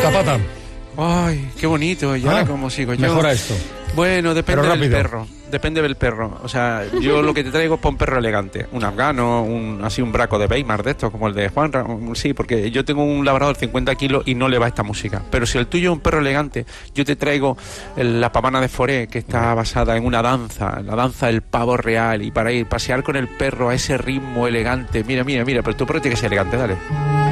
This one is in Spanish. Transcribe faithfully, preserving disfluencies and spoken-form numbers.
Zapata. Ay, qué bonito. ¿Y ahora Ah, cómo sigo yo? Mejora esto. Bueno, depende Pero del rápido. perro. Depende del perro. O sea, yo lo que te traigo es para un perro elegante. Un afgano, un, así un braco de Weimar de estos, como el de Juan. Sí, porque yo tengo un labrador de cincuenta kilos y no le va esta música. Pero si el tuyo es un perro elegante, yo te traigo el- la pavana de Foré, que está basada en una danza, la danza del pavo real. Y para ir pasear con el perro a ese ritmo elegante. Mira, mira, mira, pero tu perro tiene que ser elegante, dale.